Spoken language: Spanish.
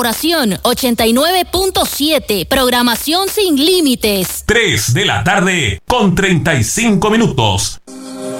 Corporación 89.7, programación sin límites. 3 de la tarde con 35 minutos.